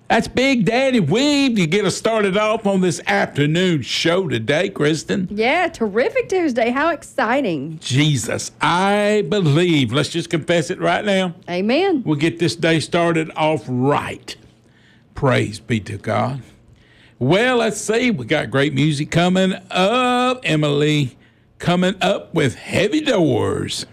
That's Big Daddy Weave. You get us started off on this afternoon show today, Kristen. Yeah, terrific Tuesday. How exciting. Jesus, I believe. Let's just confess it right now. Amen. We'll get this day started off right. Praise be to God. Well, let's see. We got great music coming up. Emily coming up with Heavy Doors.